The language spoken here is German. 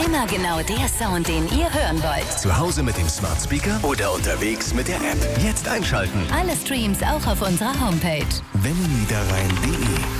Immer genau der Sound, den ihr hören wollt. Zu Hause mit dem Smart Speaker oder unterwegs mit der App. Jetzt einschalten. Alle Streams auch auf unserer Homepage. wenneniederrhein.de